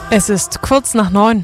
Es ist kurz nach 9.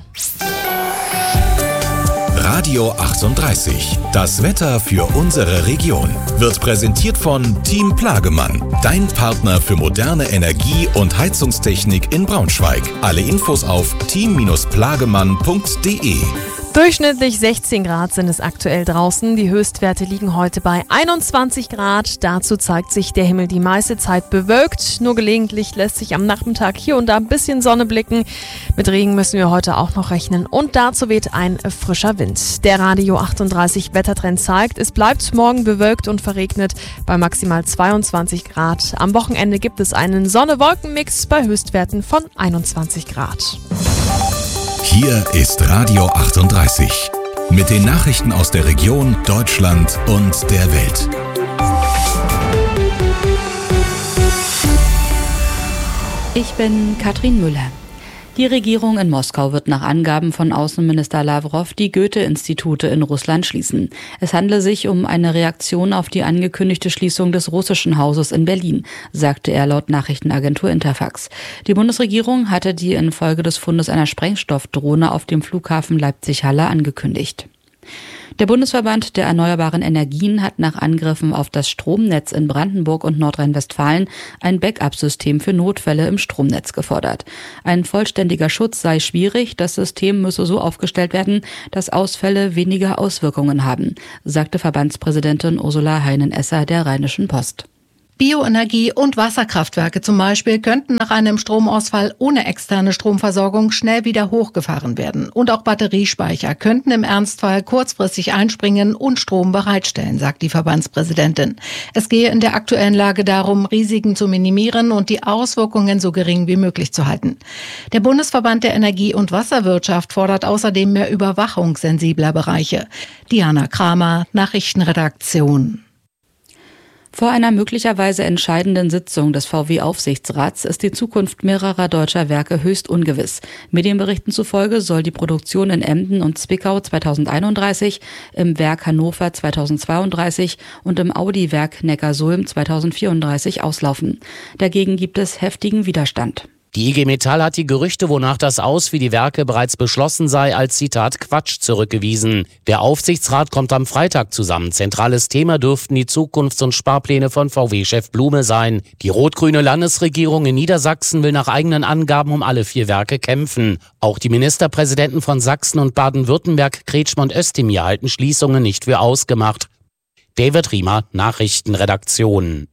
Radio 38. Das Wetter für unsere Region wird präsentiert von Team Plagemann. Dein Partner für moderne Energie- und Heizungstechnik in Braunschweig. Alle Infos auf team-plagemann.de. Durchschnittlich 16 Grad sind es aktuell draußen. Die Höchstwerte liegen heute bei 21 Grad. Dazu zeigt sich der Himmel die meiste Zeit bewölkt. Nur gelegentlich lässt sich am Nachmittag hier und da ein bisschen Sonne blicken. Mit Regen müssen wir heute auch noch rechnen. Und dazu weht ein frischer Wind. Der Radio 38 Wettertrend zeigt, es bleibt morgen bewölkt und verregnet bei maximal 22 Grad. Am Wochenende gibt es einen Sonne-Wolken-Mix bei Höchstwerten von 21 Grad. Hier ist Radio 38 mit den Nachrichten aus der Region, Deutschland und der Welt. Ich bin Katrin Müller. Die Regierung in Moskau wird nach Angaben von Außenminister Lavrov die Goethe-Institute in Russland schließen. Es handle sich um eine Reaktion auf die angekündigte Schließung des russischen Hauses in Berlin, sagte er laut Nachrichtenagentur Interfax. Die Bundesregierung hatte die infolge des Fundes einer Sprengstoffdrohne auf dem Flughafen Leipzig-Halle angekündigt. Der Bundesverband der erneuerbaren Energien hat nach Angriffen auf das Stromnetz in Brandenburg und Nordrhein-Westfalen ein Backup-System für Notfälle im Stromnetz gefordert. Ein vollständiger Schutz sei schwierig, das System müsse so aufgestellt werden, dass Ausfälle weniger Auswirkungen haben, sagte Verbandspräsidentin Ursula Heinen-Esser der Rheinischen Post. Bioenergie- und Wasserkraftwerke zum Beispiel könnten nach einem Stromausfall ohne externe Stromversorgung schnell wieder hochgefahren werden. Und auch Batteriespeicher könnten im Ernstfall kurzfristig einspringen und Strom bereitstellen, sagt die Verbandspräsidentin. Es gehe in der aktuellen Lage darum, Risiken zu minimieren und die Auswirkungen so gering wie möglich zu halten. Der Bundesverband der Energie- und Wasserwirtschaft fordert außerdem mehr Überwachung sensibler Bereiche. Diana Kramer, Nachrichtenredaktion. Vor einer möglicherweise entscheidenden Sitzung des VW-Aufsichtsrats ist die Zukunft mehrerer deutscher Werke höchst ungewiss. Medienberichten zufolge soll die Produktion in Emden und Zwickau 2031, im Werk Hannover 2032 und im Audi-Werk Neckarsulm 2034 auslaufen. Dagegen gibt es heftigen Widerstand. Die IG Metall hat die Gerüchte, wonach das Aus für die Werke bereits beschlossen sei, als Zitat Quatsch zurückgewiesen. Der Aufsichtsrat kommt am Freitag zusammen. Zentrales Thema dürften die Zukunfts- und Sparpläne von VW-Chef Blume sein. Die rot-grüne Landesregierung in Niedersachsen will nach eigenen Angaben um alle 4 Werke kämpfen. Auch die Ministerpräsidenten von Sachsen und Baden-Württemberg, Kretschmann und Özdemir, halten Schließungen nicht für ausgemacht. David Riemer, Nachrichtenredaktion.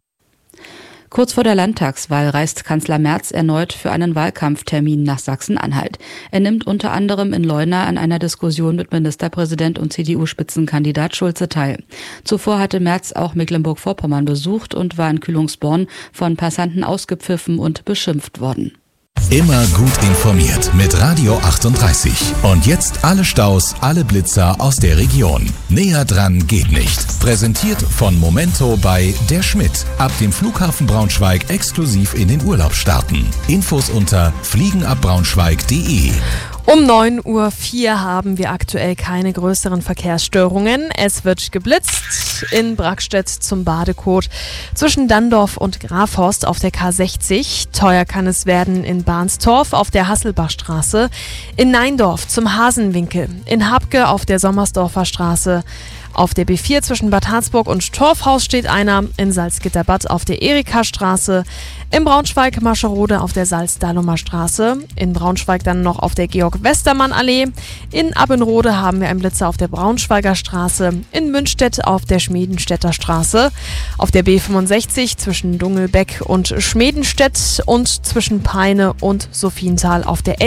Kurz vor der Landtagswahl reist Kanzler Merz erneut für einen Wahlkampftermin nach Sachsen-Anhalt. Er nimmt unter anderem in Leuna an einer Diskussion mit Ministerpräsident und CDU-Spitzenkandidat Schulze teil. Zuvor hatte Merz auch Mecklenburg-Vorpommern besucht und war in Kühlungsborn von Passanten ausgepfiffen und beschimpft worden. Immer gut informiert mit Radio 38. Und jetzt alle Staus, alle Blitzer aus der Region. Näher dran geht nicht. Präsentiert von Momento bei Der Schmidt. Ab dem Flughafen Braunschweig exklusiv in den Urlaub starten. Infos unter fliegenabbraunschweig.de. Um 9:04 Uhr haben wir aktuell keine größeren Verkehrsstörungen. Es wird geblitzt in Brackstedt zum Badekot zwischen Dandorf und Grafhorst auf der K60. Teuer kann es werden in Barnstorf auf der Hasselbachstraße, in Neindorf zum Hasenwinkel, in Habke auf der Sommersdorfer Straße. Auf der B4 zwischen Bad Harzburg und Torfhaus steht einer, in Salzgitterbad auf der Erika-Straße, in Braunschweig-Mascherode auf der Salzdahlumer Straße, in Braunschweig dann noch auf der Georg-Westermann-Allee, in Abbenrode haben wir einen Blitzer auf der Braunschweiger Straße, in Münstedt auf der Schmedenstädter Straße, auf der B65 zwischen Dungelbeck und Schmedenstedt und zwischen Peine und Sophienthal auf der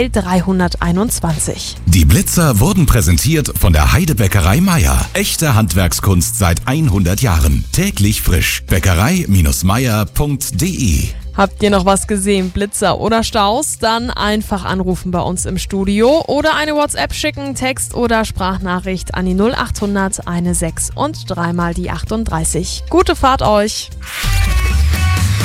L321. Die Blitzer wurden präsentiert von der Heidebäckerei Meier. Echte Handwerkskunst seit 100 Jahren. Täglich frisch. Bäckerei-meier.de. Habt ihr noch was gesehen, Blitzer oder Staus? Dann einfach anrufen bei uns im Studio oder eine WhatsApp schicken, Text oder Sprachnachricht an die 0800 16 und 3 mal die 38. Gute Fahrt euch!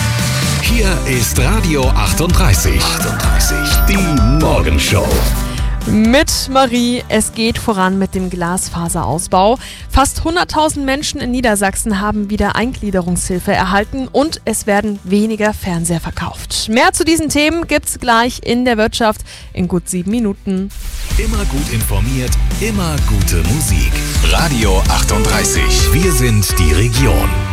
Hier ist Radio 38. Die Morgenshow. Mit Marie, es geht voran mit dem Glasfaserausbau. Fast 100.000 Menschen in Niedersachsen haben wieder Eingliederungshilfe erhalten und es werden weniger Fernseher verkauft. Mehr zu diesen Themen gibt's gleich in der Wirtschaft in gut 7 Minuten. Immer gut informiert, immer gute Musik. Radio 38. Wir sind die Region.